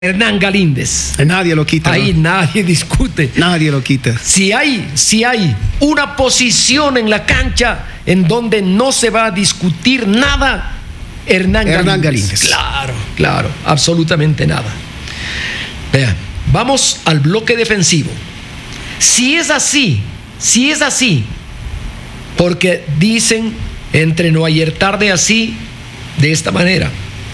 Hernán Galíndez. Nadie lo quita. Ahí ¿no? nadie discute. Nadie lo quita. Si hay una posición en la cancha en donde no se va a discutir nada, Hernán Galíndez. Claro, absolutamente nada. Vean, vamos al bloque defensivo. Si es así, porque dicen, entrenó ayer tarde así, de esta manera.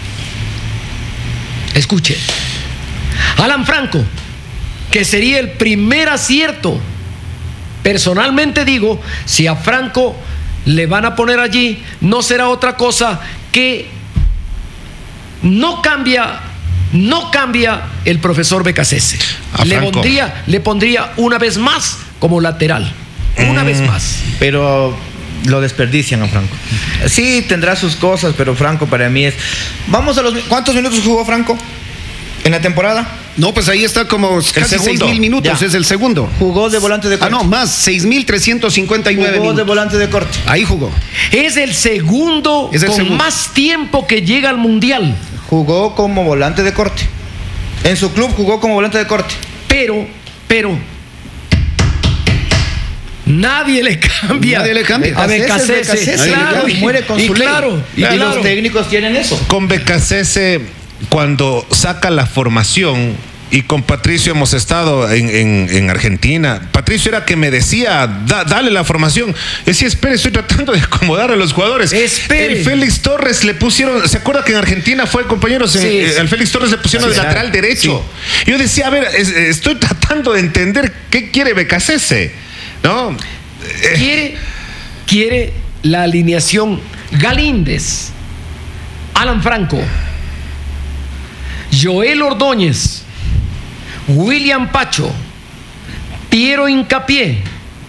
Escuche. Alan Franco, que sería el primer acierto. Personalmente digo, si a Franco le van a poner allí, no será otra cosa que no cambia el profesor Becasese. Le pondría una vez más como lateral. Una vez más. Pero lo desperdician a Franco. Sí, tendrá sus cosas, pero Franco para mí es... Vamos a los... ¿Cuántos minutos jugó Franco en la temporada? No, pues ahí está como casi 6.000 minutos, ya. Es el segundo. Jugó de volante de corte. No, más, 6.359 minutos. Jugó de volante de corte. Ahí jugó. Es el segundo más tiempo que llega al Mundial. Jugó como volante de corte. En su club jugó como volante de corte. Pero nadie le cambia. A Becasese. Claro, muere con su ley. Y los técnicos tienen eso. Con Becasese, cuando saca la formación, y con Patricio hemos estado en Argentina, Patricio era que me decía, dale la formación. Decía, espere, estoy tratando de acomodar a los jugadores. Espere. El Félix Torres le pusieron, ¿se acuerda que en Argentina fue, compañeros? Sí. Al Félix Torres le pusieron de lateral derecho. Sí. Yo decía, a ver, estoy tratando de entender qué quiere Becasese, ¿no? Quiere la alineación Galíndez, Alan Franco, Joel Ordóñez, William Pacho, Piero Hincapié,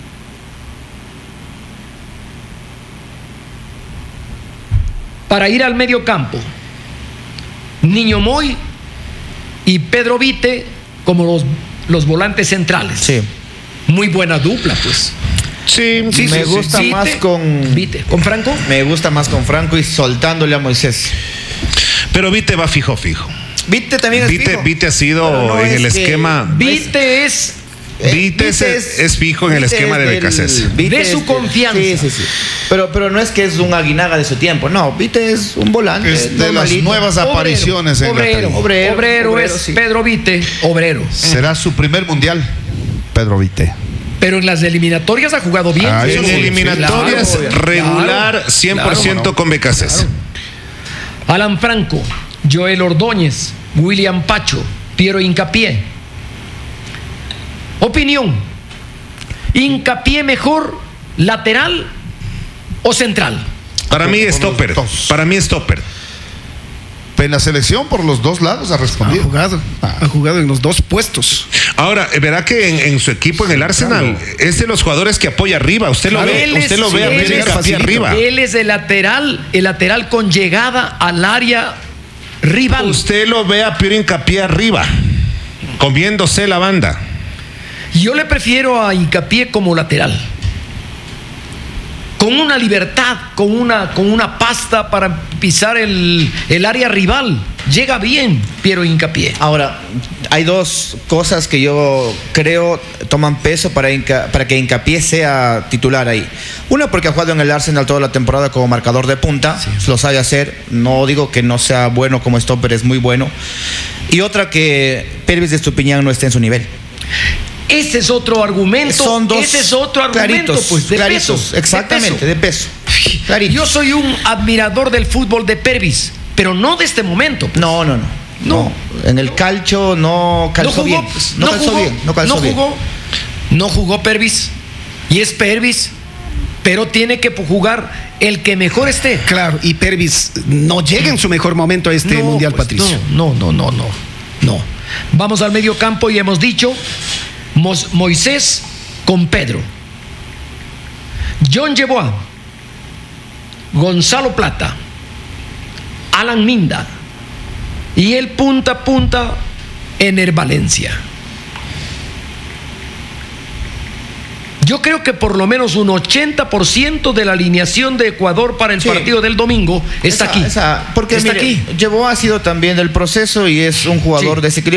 para ir al medio campo, Niño Moy y Pedro Vite como los volantes centrales. Sí. Muy buena dupla, pues. Sí, me gusta más con Vite. ¿Con Franco? Me gusta más con Franco y soltándole a Moisés. Pero Vite va fijo. Vite también es fijo. Vite ha sido en el esquema. Vite es fijo en el esquema de Becasese. De su confianza. Sí. Pero no es que es un Aguinaga de su tiempo. No, Vite es un volante. Es de las nuevas apariciones en la Obrero es sí. Pedro Vite, obrero. Será su primer mundial, Pedro Vite. Pero en las eliminatorias ha jugado bien. En eliminatorias regular, 100% con Becasese. Alan Franco, Joel Ordóñez, William Pacho, Piero Hincapié. Opinión: ¿Hincapié mejor lateral o central? Para mí stopper. En la selección por los dos lados ha respondido. Ha jugado en los dos puestos. Ahora, verá que en su equipo, en el Arsenal, es de los jugadores que apoya arriba. Usted lo ve a Piero Hincapié arriba. Él es el lateral con llegada al área rival. Usted lo ve a Piero Hincapié arriba, comiéndose la banda. Yo le prefiero a Hincapié como lateral, con una libertad, con una pasta para pisar el área rival. Llega bien Piero Hincapié. Ahora, hay dos cosas que yo creo toman peso para que Hincapié sea titular ahí. Una, porque ha jugado en el Arsenal toda la temporada como marcador de punta, lo sabe hacer. No digo que no sea bueno como stopper, es muy bueno. Y otra, que Pervis de Estupiñán no está en su nivel. Ese es otro argumento. Ese es otro argumento, claritos, pues, de claritos, peso. exactamente, de peso. Clarito. Yo soy un admirador del fútbol de Pervis, pero no de este momento. Pues. No. En el calcio no calzó bien. Pues, no jugó Pervis. Y es Pervis, pero tiene que jugar el que mejor esté. Claro, y Pervis no llega en su mejor momento a este mundial, pues, Patricio. No. Vamos al medio campo y hemos dicho Moisés con Pedro, John Yeboah, Gonzalo Plata, Alan Minda y el punta a punta Ener Valencia. Yo creo que por lo menos un 80% de la alineación de Ecuador para el partido del domingo está aquí. Porque está mire, aquí. Yeboah ha sido también del proceso y es un jugador desequilibrado.